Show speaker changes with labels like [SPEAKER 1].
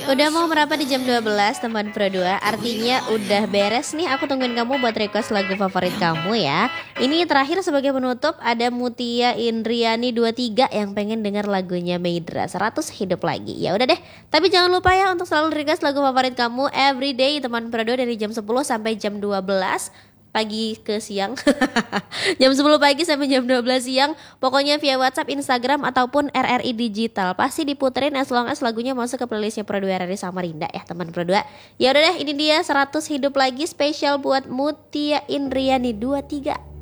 [SPEAKER 1] Udah mau merapat di jam 12 teman Pro 2. Artinya udah beres nih. Aku tungguin kamu buat request lagu favorit kamu ya. Ini terakhir sebagai penutup ada Mutia Indriani 23 yang pengen denger lagunya Meidra 100 hidup lagi. Ya udah deh. Tapi jangan lupa ya untuk selalu request lagu favorit kamu everyday teman Pro 2 dari jam 10 sampai jam 12 pagi ke siang. Jam 10 pagi sampai jam 12 siang. Pokoknya via WhatsApp, Instagram ataupun RRI Digital. Pasti diputerin as long as lagunya masuk ke playlistnya Pro 2 RRI Samarinda ya teman Pro 2. Ya udah deh, ini dia 100 hidup lagi spesial buat Mutia Indriani 23.